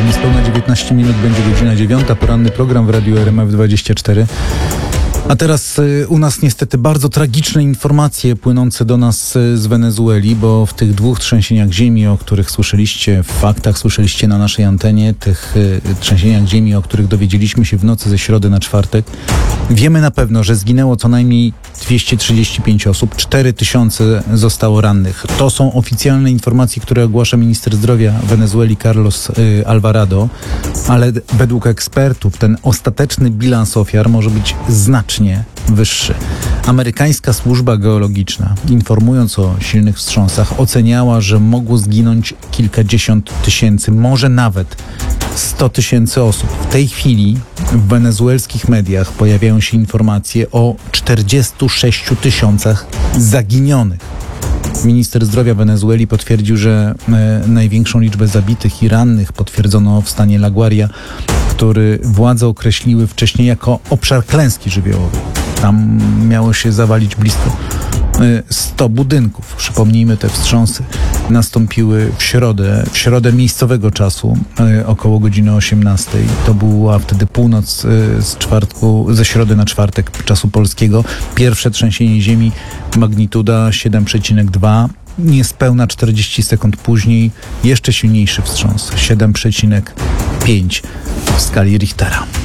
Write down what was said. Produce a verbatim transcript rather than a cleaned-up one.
Za niespełna dziewiętnaście minut będzie godzina dziewiąta. Poranny program w Radiu R M F dwadzieścia cztery. A teraz y, u nas niestety bardzo tragiczne informacje płynące do nas y, z Wenezueli, bo w tych dwóch trzęsieniach ziemi, o których słyszeliście w faktach, słyszeliście na naszej antenie, tych y, trzęsieniach ziemi, o których dowiedzieliśmy się w nocy ze środy na czwartek, wiemy na pewno, że zginęło co najmniej dwieście trzydzieści pięć osób, cztery tysiące zostało rannych. To są oficjalne informacje, które ogłasza minister zdrowia Wenezueli Carlos y, Alvarado, ale według ekspertów ten ostateczny bilans ofiar może być znacznie wyższy. Amerykańska służba geologiczna, informując o silnych wstrząsach, oceniała, że mogło zginąć kilkadziesiąt tysięcy, może nawet sto tysięcy osób. W tej chwili w wenezuelskich mediach pojawiają się informacje o czterdziestu sześciu tysiącach zaginionych. Minister zdrowia Wenezueli potwierdził, że e, największą liczbę zabitych i rannych potwierdzono w stanie La Guaria, który władze określiły wcześniej jako obszar klęski żywiołowej. Tam miało się zawalić blisko e, sto budynków. Przypomnijmy, te wstrząsy nastąpiły w środę, w środę miejscowego czasu, e, około godziny osiemnastej. To była wtedy północ e, z czwartku, ze środy na czwartek czasu polskiego. Pierwsze trzęsienie ziemi, magnituda siedem przecinek dwa. Niespełna czterdzieści sekund później jeszcze silniejszy wstrząs, siedem przecinek pięć w skali Richtera.